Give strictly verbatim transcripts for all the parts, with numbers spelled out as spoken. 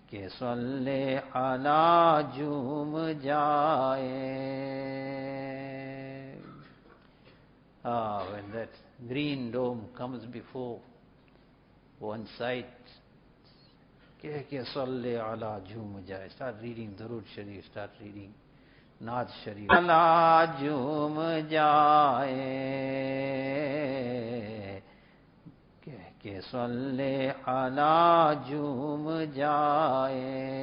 کہ صلی علی جھوم جائے. Ah, when that green dome comes before one's sight, کہ کہ صلی علی جھوم جائے. Start reading Durud Sharif, start reading Naaz Sharif. علی جھوم جائے کہ صلی علی جھوم جائے.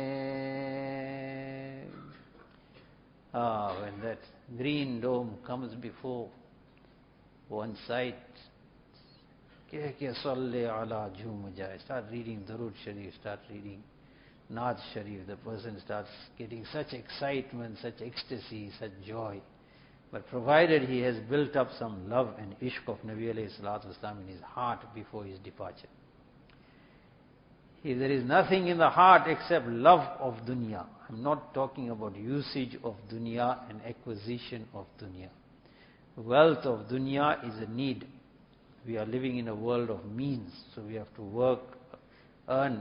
Ah, when that green dome comes before one's sight, کہ کہ صلی علی جھوم جائے. Start reading Durud Sharif, start reading Naaz Sharif. The person starts getting such excitement, such ecstasy, such joy. But provided he has built up some love and ishq of Nabi alayhi salatu wasalam in his heart before his departure. If there is nothing in the heart except love of dunya, I'm not talking about usage of dunya and acquisition of dunya. Wealth of dunya is a need. We are living in a world of means, so we have to work, earn.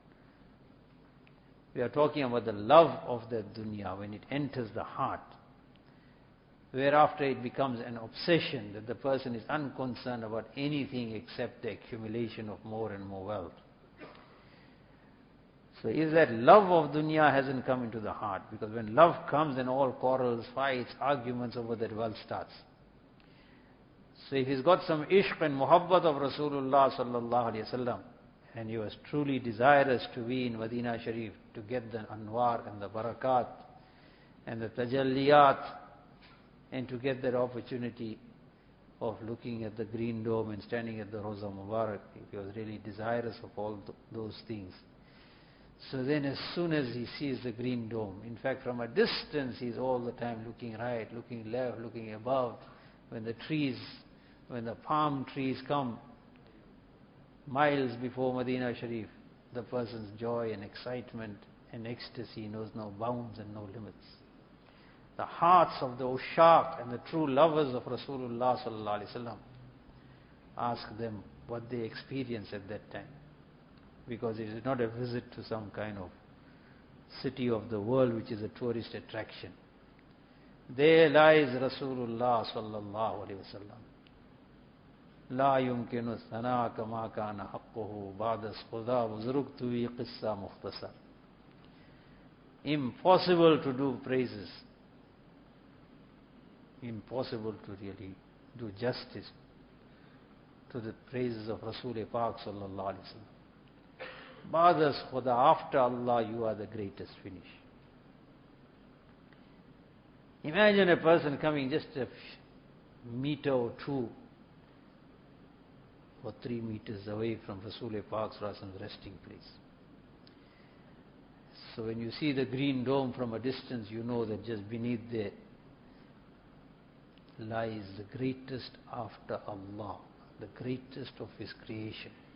We are talking about the love of the dunya when it enters the heart, whereafter it becomes an obsession that the person is unconcerned about anything except the accumulation of more and more wealth. So if that love of dunya hasn't come into the heart, because when love comes then all quarrels, fights, arguments over that wealth starts. So if he's got some ishq and muhabbat of Rasulullah sallallahu alayhi wasallam, and he was truly desirous to be in Medina Sharif to get the anwar and the barakat and the tajalliyat, and to get that opportunity of looking at the green dome and standing at the Roza Mubarak, if he was really desirous of all th those things. So then as soon as he sees the green dome, in fact from a distance he's all the time looking right, looking left, looking above. When the trees, when the palm trees come miles before Medina Sharif, the person's joy and excitement and ecstasy knows no bounds and no limits. The hearts of the ushaq and the true lovers of Rasulullah sallallahu alaihi wasallam, ask them what they experience at that time. Because it is not a visit to some kind of city of the world which is a tourist attraction. There lies Rasulullah sallallahu alaihi wasallam. لا يمكن الثناء كما كان حقه بعد الخدا وزرقت في قصة مختصر. Impossible to do praises. Impossible to really do justice to the praises of Rasul Pak sallallahu alaihi wasallam. Ba'das Khuda, after Allah you are the greatest finish. Imagine a person coming just a meter or two or three meters away from Rasul Pak's resting place. So when you see the green dome from a distance, you know that just beneath there lies the greatest after Allah, the greatest of His creation.